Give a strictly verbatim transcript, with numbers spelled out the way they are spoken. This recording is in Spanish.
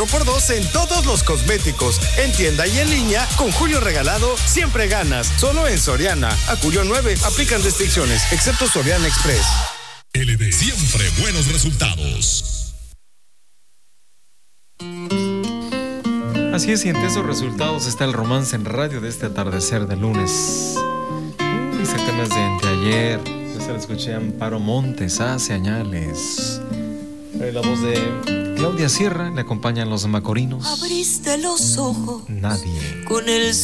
cuatro por dos en todos los cosméticos, en tienda y en línea. Con Julio Regalado siempre ganas. Solo en Soriana. A Julio nueve aplican restricciones, excepto Soriana Express. L D, siempre buenos resultados. Así es, y entre esos resultados está el romance en radio de este atardecer de lunes. Ese tema es de anteayer. Yo se lo escuché a Amparo Montes hace añales. La voz de Claudia Sierra, le acompañan los Macorinos. Abriste los ojos. Nadie. Con el